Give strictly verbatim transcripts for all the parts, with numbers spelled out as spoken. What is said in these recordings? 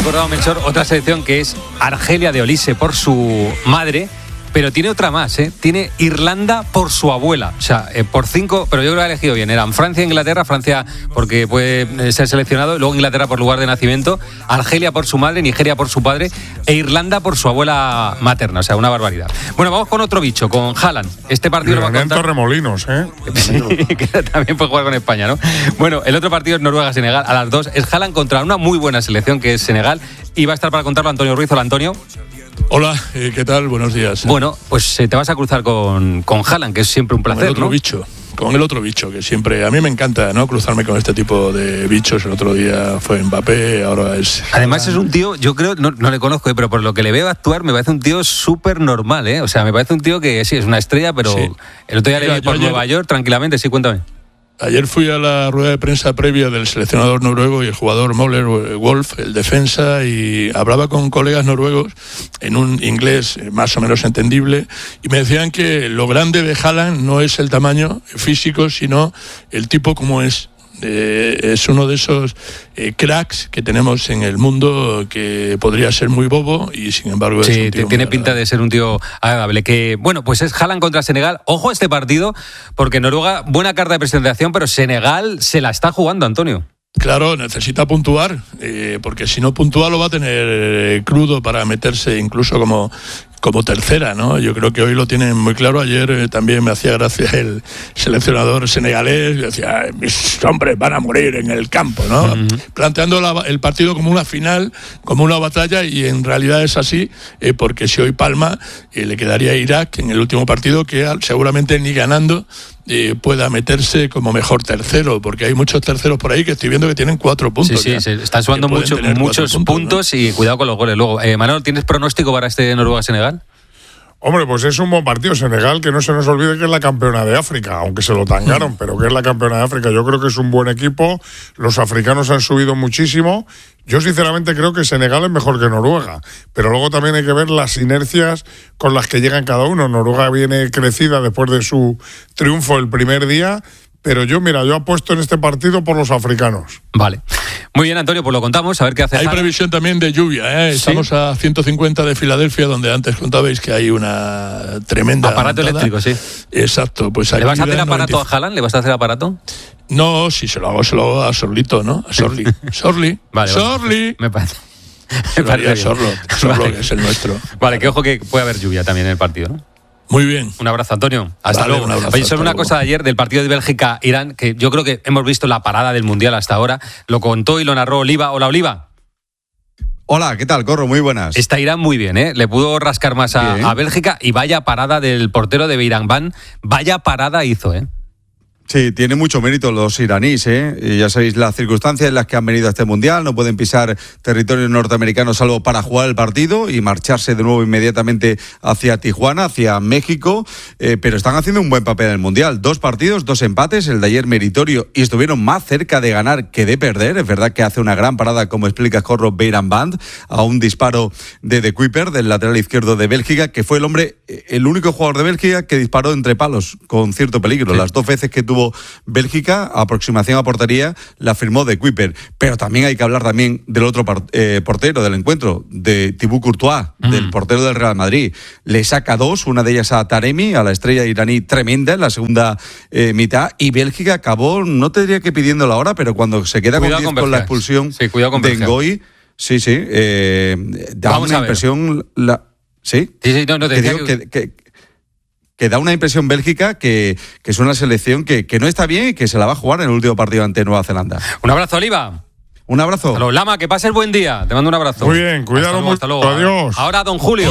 recordado, Melchor, otra selección que es Argelia de Olise por su madre. Pero tiene otra más, ¿eh? Tiene Irlanda por su abuela. O sea, eh, por cinco, pero yo creo que ha elegido bien. Eran Francia e Inglaterra, Francia porque puede ser seleccionado, luego Inglaterra por lugar de nacimiento, Argelia por su madre, Nigeria por su padre e Irlanda por su abuela materna. O sea, una barbaridad. Bueno, vamos con otro bicho, con Haaland. Este partido lo va a contar... Torremolinos, ¿eh? Sí, que también puede jugar con España, ¿no? Bueno, el otro partido es Noruega-Senegal. A las dos es Haaland contra una muy buena selección que es Senegal. Y va a estar para contarlo Antonio Ruiz. Hola, Antonio. Hola, eh, ¿qué tal? Buenos días. Bueno, pues eh, te vas a cruzar con, con Haaland, que es siempre un placer, con el otro ¿no? bicho, con el otro bicho, que siempre... A mí me encanta, ¿no?, cruzarme con este tipo de bichos. El otro día fue Mbappé, ahora es... Además es un tío, yo creo, no, no le conozco, eh, pero por lo que le veo actuar, me parece un tío súper normal, ¿eh? O sea, me parece un tío que sí, es una estrella, pero sí. El otro día Mira, le vi por ayer, Nueva York, tranquilamente, sí, cuéntame. Ayer fui a la rueda de prensa previa del seleccionador noruego y el jugador Möller Wolf, el defensa, y hablaba con colegas noruegos en un inglés más o menos entendible y me decían que lo grande de Haaland no es el tamaño físico, sino el tipo como es. Eh, es uno de esos eh, cracks que tenemos en el mundo, que podría ser muy bobo y sin embargo sí, es un tío tiene pinta de ser un tío agradable. Que bueno, pues es Haaland contra Senegal. Ojo a este partido, porque Noruega, buena carta de presentación, pero Senegal se la está jugando, Antonio. Claro, necesita puntuar, eh, porque si no puntúa lo va a tener eh, crudo para meterse incluso como, como tercera, ¿no? Yo creo que hoy lo tienen muy claro. Ayer eh, también me hacía gracia el seleccionador senegalés, decía, mis hombres van a morir en el campo, ¿no? Uh-huh. Planteando la, el partido como una final, como una batalla, y en realidad es así, eh, porque si hoy palma, eh, le quedaría a Irak en el último partido, que seguramente ni ganando Eh, pueda meterse como mejor tercero, porque hay muchos terceros por ahí que estoy viendo que tienen cuatro puntos. Sí, sí, se están sumando mucho, muchos puntos, puntos, ¿no? Y cuidado con los goles luego. Eh, Manolo, ¿tienes pronóstico para este Noruega-Senegal? Hombre, pues es un buen partido. Senegal, que no se nos olvide que es la campeona de África, aunque se lo tangaron, pero que es la campeona de África. Yo creo que es un buen equipo. Los africanos han subido muchísimo. Yo sinceramente creo que Senegal es mejor que Noruega, pero luego también hay que ver las inercias con las que llegan cada uno. Noruega viene crecida después de su triunfo el primer día, pero yo, mira, yo apuesto en este partido por los africanos. Vale. Muy bien, Antonio, pues lo contamos, a ver qué hace. Hay Jara. Previsión también de lluvia, ¿eh? Estamos ¿Sí? a ciento cincuenta de Filadelfia, donde antes contabais que hay una tremenda... Aparato montada. Eléctrico, sí. Exacto. Pues ¿Le vas a hacer aparato noventa... a Haaland? ¿Le vas a hacer aparato? No, si se lo hago, se lo hago a Sorlito, ¿no? A Sorli. Sorli. Vale, Sorli. Me parece. Me parece Sorlo, Sorlo vale. Que es el nuestro. Vale, que ojo que puede haber lluvia también en el partido, ¿no? Muy bien. Un abrazo, Antonio. Hasta vale, luego. Un abrazo, Oye, solo una luego. cosa de ayer del partido de Bélgica-Irán, que yo creo que hemos visto la parada del Mundial hasta ahora. Lo contó y lo narró Oliva. Hola, Oliva. Hola, ¿qué tal, Corro? Muy buenas. Está Irán muy bien, ¿eh? Le pudo rascar más a, a Bélgica y vaya parada del portero de Beirangban. Vaya parada hizo, ¿eh? Sí, tiene mucho mérito los iraníes, ¿eh? Y ya sabéis las circunstancias en las que han venido a este Mundial, no pueden pisar territorio norteamericano salvo para jugar el partido y marcharse de nuevo inmediatamente hacia Tijuana, hacia México, eh, pero están haciendo un buen papel en el Mundial. Dos partidos, dos empates, el de ayer meritorio, y estuvieron más cerca de ganar que de perder. Es verdad que hace una gran parada, como explica Corro, Beirangban, a un disparo de De Kuiper, del lateral izquierdo de Bélgica, que fue el hombre, el único jugador de Bélgica que disparó entre palos con cierto peligro. Sí. Las dos veces que tuvo Bélgica, aproximación a portería, la firmó De Kuiper. Pero también hay que hablar también del otro eh, portero del encuentro, de Thibaut Courtois, mm. del portero del Real Madrid. Le saca dos, una de ellas a Taremi, a la estrella iraní tremenda en la segunda eh, mitad, y Bélgica acabó, no te diría que pidiendo la hora, pero cuando se queda cuidado con diez con, con la expulsión sí, con de Ngoy, sí, sí, eh, da Vamos una impresión... La, ¿Sí? Sí, sí, no, no te que digo que... que, que que da una impresión Bélgica que, que es una selección que, que no está bien y que se la va a jugar en el último partido ante Nueva Zelanda. Un abrazo, Oliva. Un abrazo. Hasta luego, Lama, que pases buen día. Te mando un abrazo. Muy bien, cuidado mucho. Hasta luego. Adiós. Ahora, don Julio.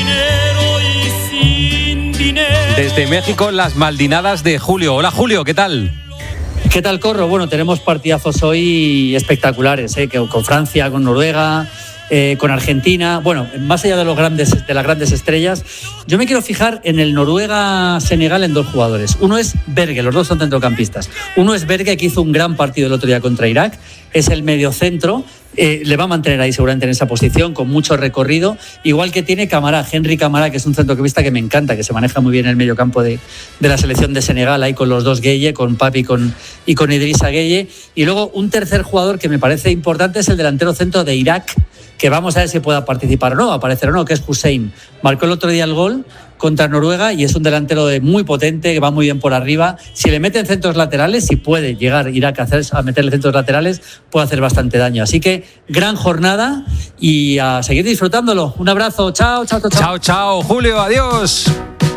Desde México, las Maldinadas de Julio. Hola, Julio, ¿qué tal? ¿Qué tal, Corro? Bueno, tenemos partidazos hoy espectaculares, ¿eh? Que con Francia, con Noruega... Eh, con Argentina, bueno, más allá de los grandes de las grandes estrellas, yo me quiero fijar en el Noruega-Senegal en dos jugadores. Uno es Berge, los dos son centrocampistas. Uno es Berge, que hizo un gran partido el otro día contra Irak, es el mediocentro, eh, le va a mantener ahí seguramente en esa posición, con mucho recorrido, igual que tiene Camara, Henry Camara, que es un centrocampista que me encanta, que se maneja muy bien en el medio campo de, de la selección de Senegal, ahí con los dos Gueye, con Papi con, y con Idrissa Gueye. Y luego un tercer jugador que me parece importante es el delantero centro de Irak, que vamos a ver si pueda participar o no, aparecer o no, que es Hussein. Marcó el otro día el gol contra Noruega y es un delantero de muy potente, que va muy bien por arriba. Si le meten centros laterales, si puede llegar Irak a, hacer, a meterle centros laterales, puede hacer bastante daño. Así que gran jornada y a seguir disfrutándolo. Un abrazo, chao, chao, chao. Chao, chao, Julio, adiós.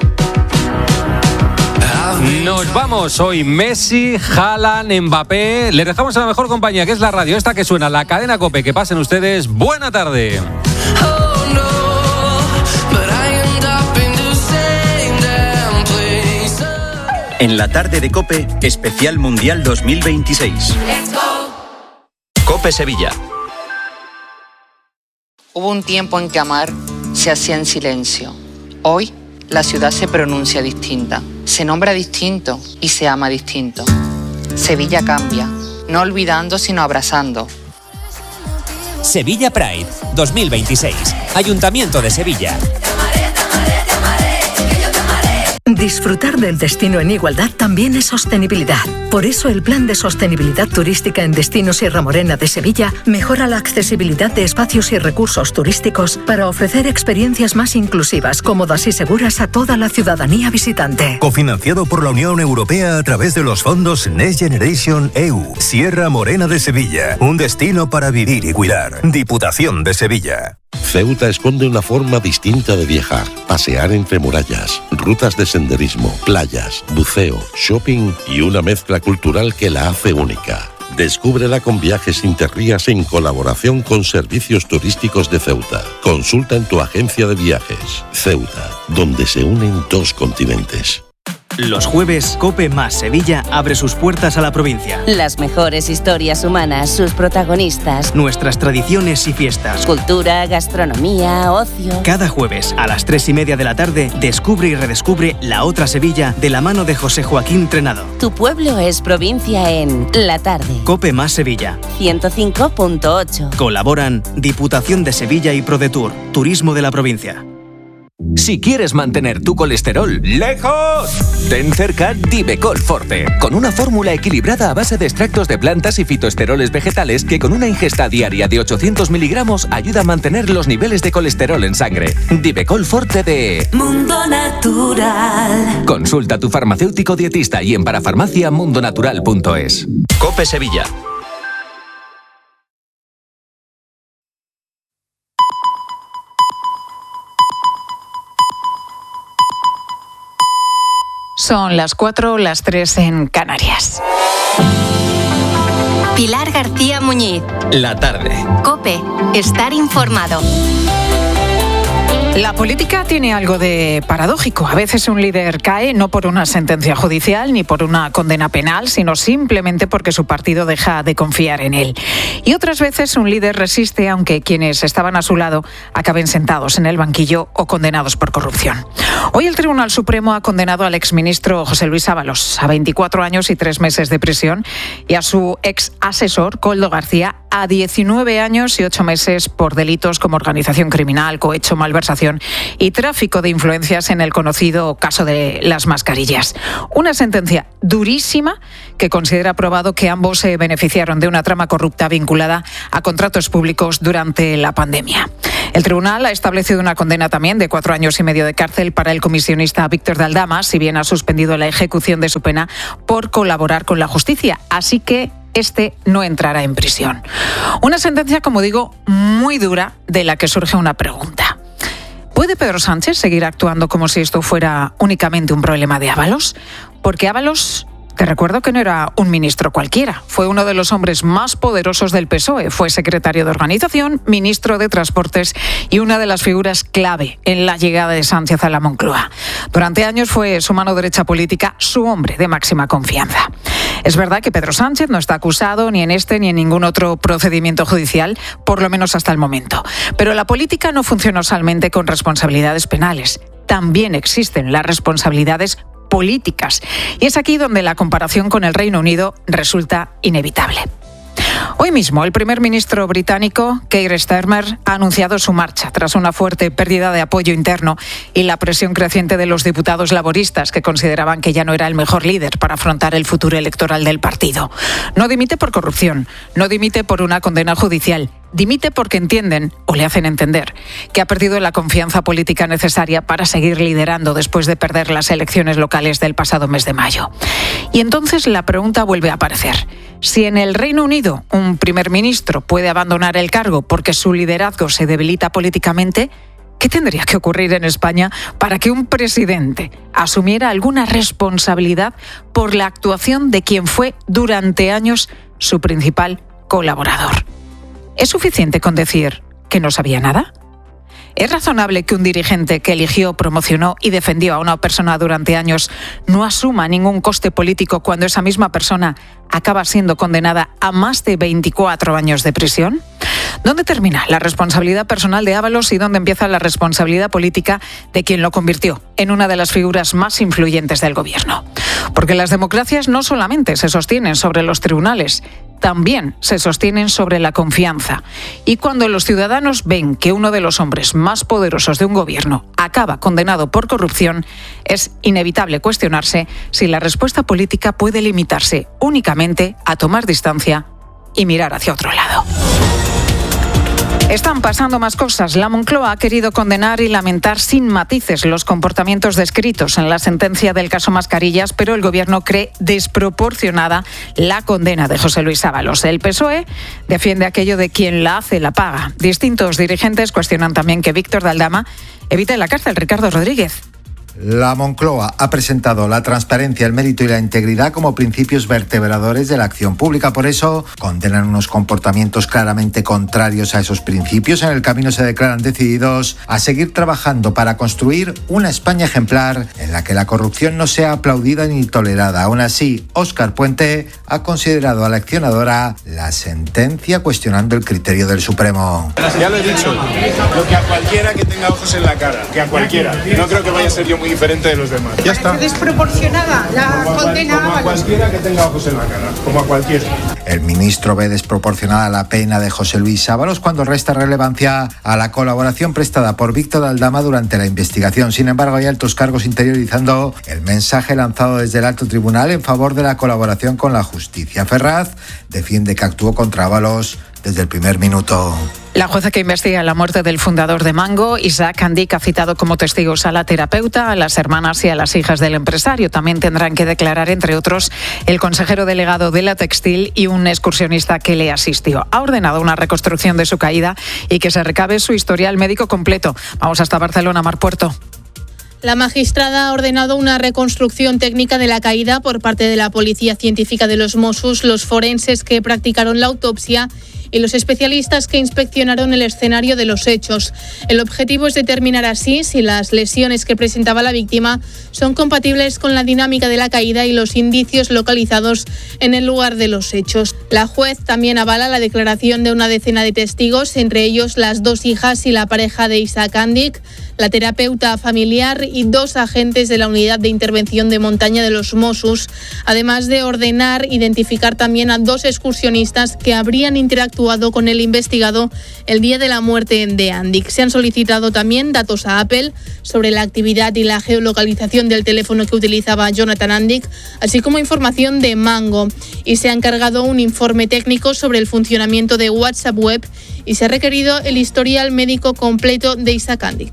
Nos vamos hoy. Messi, Haaland, Mbappé. Les dejamos a la mejor compañía, que es la radio, esta que suena, la cadena COPE. Que pasen ustedes. Buena tarde. En la tarde de COPE, especial Mundial dos mil veintiséis. COPE Sevilla. Hubo un tiempo en que amar se hacía en silencio. Hoy, la ciudad se pronuncia distinta, se nombra distinto y se ama distinto. Sevilla cambia, no olvidando sino abrazando. Sevilla Pride dos mil veintiséis. Ayuntamiento de Sevilla. Disfrutar del destino en igualdad también es sostenibilidad. Por eso el Plan de Sostenibilidad Turística en Destino Sierra Morena de Sevilla mejora la accesibilidad de espacios y recursos turísticos para ofrecer experiencias más inclusivas, cómodas y seguras a toda la ciudadanía visitante. Cofinanciado por la Unión Europea a través de los fondos Next Generation E U. Sierra Morena de Sevilla. Un destino para vivir y cuidar. Diputación de Sevilla. Ceuta esconde una forma distinta de viajar, pasear entre murallas, rutas de senderismo, playas, buceo, shopping y una mezcla cultural que la hace única. Descúbrela con Viajes Interrías en colaboración con Servicios Turísticos de Ceuta. Consulta en tu agencia de viajes. Ceuta, donde se unen dos continentes. Los jueves, COPE más Sevilla abre sus puertas a la provincia. Las mejores historias humanas, sus protagonistas. Nuestras tradiciones y fiestas. Cultura, gastronomía, ocio. Cada jueves, a las tres y media de la tarde, descubre y redescubre la otra Sevilla de la mano de José Joaquín Trenado. Tu pueblo es provincia en La Tarde. COPE más Sevilla. ciento cinco punto ocho. Colaboran Diputación de Sevilla y ProDetour, Turismo de la provincia. Si quieres mantener tu colesterol lejos, ten cerca Divecol Forte, con una fórmula equilibrada a base de extractos de plantas y fitoesteroles vegetales que con una ingesta diaria de ochocientos miligramos ayuda a mantener los niveles de colesterol en sangre. Divecol Forte de Mundo Natural. Consulta a tu farmacéutico dietista y en parafarmacia mundonatural punto es. COPE Sevilla. Son las cuatro, las tres en Canarias. Pilar García Muñiz. La tarde. COPE. Estar informado. La política tiene algo de paradójico. A veces un líder cae no por una sentencia judicial ni por una condena penal, sino simplemente porque su partido deja de confiar en él. Y otras veces un líder resiste aunque quienes estaban a su lado acaben sentados en el banquillo o condenados por corrupción. Hoy el Tribunal Supremo ha condenado al exministro José Luis Ábalos a veinticuatro años y tres meses de prisión y a su ex asesor Koldo García a diecinueve años y ocho meses por delitos como organización criminal, cohecho, malversación y tráfico de influencias en el conocido caso de las mascarillas. Una sentencia durísima que considera probado que ambos se beneficiaron de una trama corrupta vinculada a contratos públicos durante la pandemia. El tribunal ha establecido una condena también de cuatro años y medio de cárcel para el comisionista Víctor de Aldama, si bien ha suspendido la ejecución de su pena por colaborar con la justicia. Así que este no entrará en prisión. Una sentencia, como digo, muy dura, de la que surge una pregunta. ¿Puede Pedro Sánchez seguir actuando como si esto fuera únicamente un problema de Ábalos? Porque Ábalos, te recuerdo que no era un ministro cualquiera. Fue uno de los hombres más poderosos del P S O E. Fue secretario de Organización, ministro de Transportes y una de las figuras clave en la llegada de Sánchez a la Moncloa. Durante años fue su mano derecha política, su hombre de máxima confianza. Es verdad que Pedro Sánchez no está acusado ni en este ni en ningún otro procedimiento judicial, por lo menos hasta el momento. Pero la política no funciona solamente con responsabilidades penales. También existen las responsabilidades políticas. Y es aquí donde la comparación con el Reino Unido resulta inevitable. Hoy mismo, el primer ministro británico, Keir Starmer, ha anunciado su marcha tras una fuerte pérdida de apoyo interno y la presión creciente de los diputados laboristas que consideraban que ya no era el mejor líder para afrontar el futuro electoral del partido. No dimite por corrupción, no dimite por una condena judicial, Dimite porque entienden, o le hacen entender, que ha perdido la confianza política necesaria para seguir liderando después de perder las elecciones locales del pasado mes de mayo. Y entonces la pregunta vuelve a aparecer. Si en el Reino Unido un primer ministro puede abandonar el cargo porque su liderazgo se debilita políticamente, ¿qué tendría que ocurrir en España para que un presidente asumiera alguna responsabilidad por la actuación de quien fue durante años su principal colaborador? ¿Es suficiente con decir que no sabía nada? ¿Es razonable que un dirigente que eligió, promocionó y defendió a una persona durante años no asuma ningún coste político cuando esa misma persona acaba siendo condenada a más de veinticuatro años de prisión? ¿Dónde termina la responsabilidad personal de Ábalos y dónde empieza la responsabilidad política de quien lo convirtió en una de las figuras más influyentes del gobierno? Porque las democracias no solamente se sostienen sobre los tribunales, también se sostienen sobre la confianza. Y cuando los ciudadanos ven que uno de los hombres más poderosos de un gobierno acaba condenado por corrupción, es inevitable cuestionarse si la respuesta política puede limitarse únicamente a tomar distancia y mirar hacia otro lado. Están pasando más cosas. La Moncloa ha querido condenar y lamentar sin matices los comportamientos descritos en la sentencia del caso Mascarillas, pero el Gobierno cree desproporcionada la condena de José Luis Ábalos. El P S O E defiende aquello de quien la hace la paga. Distintos dirigentes cuestionan también que Víctor de Aldama evite la cárcel. Ricardo Rodríguez. La Moncloa ha presentado la transparencia, el mérito y la integridad como principios vertebradores de la acción pública. Por eso condenan unos comportamientos claramente contrarios a esos principios. En el camino se declaran decididos a seguir trabajando para construir una España ejemplar en la que la corrupción no sea aplaudida ni tolerada. Aún así, Óscar Puente ha considerado aleccionadora la sentencia, cuestionando el criterio del Supremo. Ya lo he dicho, lo que a cualquiera que tenga ojos en la cara, que a cualquiera. No creo que vaya a ser yo muy diferente de los demás. Ya está. Desproporcionada la como a, condena. Como a cualquiera que tenga ojos en la cara, como a cualquiera. El ministro ve desproporcionada la pena de José Luis Ábalos cuando resta relevancia a la colaboración prestada por Víctor de Aldama durante la investigación. Sin embargo, hay altos cargos interiorizando el mensaje lanzado desde el alto tribunal en favor de la colaboración con la justicia. Ferraz defiende que actuó contra Ábalos desde el primer minuto. La jueza que investiga la muerte del fundador de Mango, Isaac Andic, ha citado como testigos a la terapeuta, a las hermanas y a las hijas del empresario. También tendrán que declarar, entre otros, el consejero delegado de la Textil y un excursionista que le asistió. Ha ordenado una reconstrucción de su caída y que se recabe su historial médico completo. Vamos hasta Barcelona, Mar Puerto. La magistrada ha ordenado una reconstrucción técnica de la caída por parte de la Policía Científica de los Mossos, los forenses que practicaron la autopsia y los especialistas que inspeccionaron el escenario de los hechos. El objetivo es determinar así si las lesiones que presentaba la víctima son compatibles con la dinámica de la caída y los indicios localizados en el lugar de los hechos. La juez también avala la declaración de una decena de testigos, entre ellos las dos hijas y la pareja de Isaac Andic, la terapeuta familiar y dos agentes de la Unidad de Intervención de Montaña de los Mossos, además de ordenar identificar también a dos excursionistas que habrían interactuado con el investigado el día de la muerte de Andic. Se han solicitado también datos a Apple sobre la actividad y la geolocalización del teléfono que utilizaba Jonathan Andic, así como información de Mango. Y se ha encargado un informe técnico sobre el funcionamiento de WhatsApp Web y se ha requerido el historial médico completo de Isaac Andic.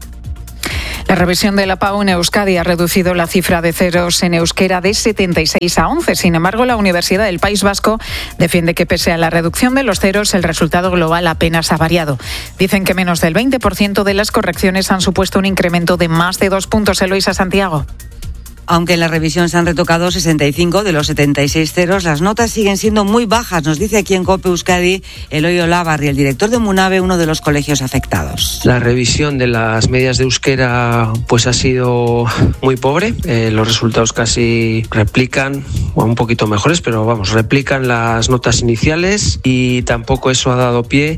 La revisión de la P A U en Euskadi ha reducido la cifra de ceros en euskera de setenta y seis a once. Sin embargo, la Universidad del País Vasco defiende que pese a la reducción de los ceros, el resultado global apenas ha variado. Dicen que menos del veinte por ciento de las correcciones han supuesto un incremento de más de dos puntos. Eloisa Santiago. Aunque en la revisión se han retocado sesenta y cinco de los setenta y seis ceros, las notas siguen siendo muy bajas, nos dice aquí en COPE Euskadi Eloy Olabarri, el director de Munabe, uno de los colegios afectados. La revisión de las medias de euskera pues ha sido muy pobre, eh, los resultados casi replican, o un poquito mejores, pero vamos, replican las notas iniciales y tampoco eso ha dado pie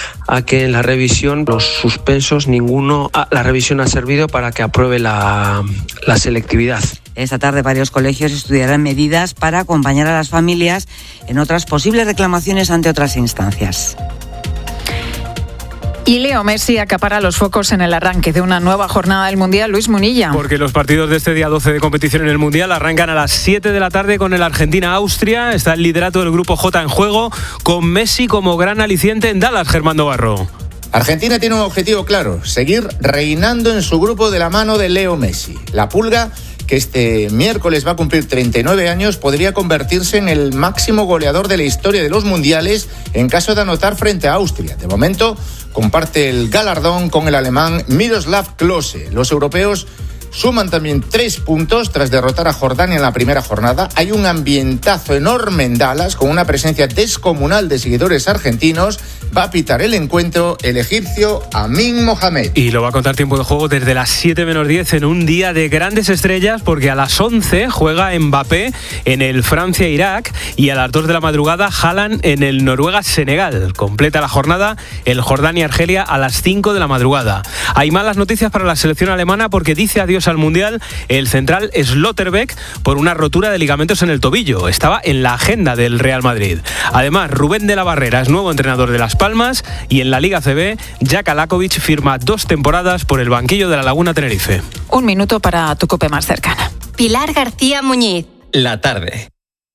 a que en la revisión los suspensos, ninguno, la revisión ha servido para que apruebe la, la selectividad. Esta tarde varios colegios estudiarán medidas para acompañar a las familias en otras posibles reclamaciones ante otras instancias. Y Leo Messi acapara los focos en el arranque de una nueva jornada del Mundial. Luis Munilla. Porque los partidos de este día doce de competición en el Mundial arrancan a las siete de la tarde con el Argentina-Austria. Está el liderato del Grupo J en juego, con Messi como gran aliciente en Dallas, Germán Navarro. Argentina tiene un objetivo claro: seguir reinando en su grupo de la mano de Leo Messi. La Pulga, que este miércoles va a cumplir treinta y nueve años, podría convertirse en el máximo goleador de la historia de los mundiales en caso de anotar frente a Austria. De momento, comparte el galardón con el alemán Miroslav Klose. Los europeos suman también tres puntos tras derrotar a Jordania en la primera jornada. Hay un ambientazo enorme en Dallas, con una presencia descomunal de seguidores argentinos. Va a pitar el encuentro el egipcio Amin Mohamed. Y lo va a contar Tiempo de Juego desde las siete menos diez en un día de grandes estrellas, porque a las once juega Mbappé en el Francia-Irak y a las dos de la madrugada Haaland en el Noruega-Senegal. Completa la jornada el Jordania-Argelia a las cinco de la madrugada. Hay malas noticias para la selección alemana, porque dice adiós al Mundial el central Schlotterbeck por una rotura de ligamentos en el tobillo. Estaba en la agenda del Real Madrid. Además, Rubén de la Barrera es nuevo entrenador de Las Palmas, y en la Liga C B, Jaka Lakovic firma dos temporadas por el banquillo de la Laguna Tenerife. Un minuto para tu COPE más cercana. Pilar García Muñiz. La tarde.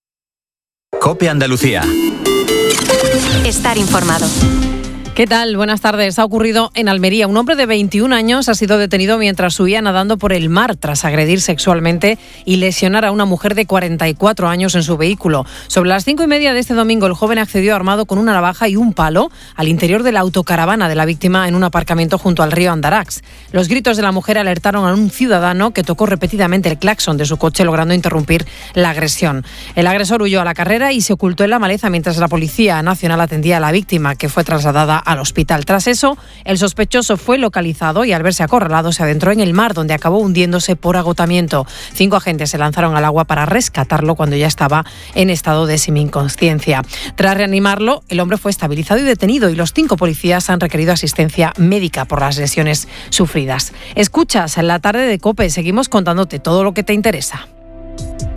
COPE Andalucía. Estar informado. ¿Qué tal? Buenas tardes. Ha ocurrido en Almería. Un hombre de veintiún años ha sido detenido mientras huía nadando por el mar tras agredir sexualmente y lesionar a una mujer de cuarenta y cuatro años en su vehículo. Sobre las cinco y media de este domingo, el joven accedió armado con una navaja y un palo al interior de la autocaravana de la víctima en un aparcamiento junto al río Andarax. Los gritos de la mujer alertaron a un ciudadano que tocó repetidamente el claxon de su coche, logrando interrumpir la agresión. El agresor huyó a la carrera y se ocultó en la maleza mientras la Policía Nacional atendía a la víctima, que fue trasladada al hospital. Tras eso, el sospechoso fue localizado y, al verse acorralado, se adentró en el mar, donde acabó hundiéndose por agotamiento. Cinco agentes se lanzaron al agua para rescatarlo cuando ya estaba en estado de semi-inconsciencia. Tras reanimarlo, el hombre fue estabilizado y detenido, y los cinco policías han requerido asistencia médica por las lesiones sufridas. Escuchas en la tarde de COPE. Seguimos contándote todo lo que te interesa.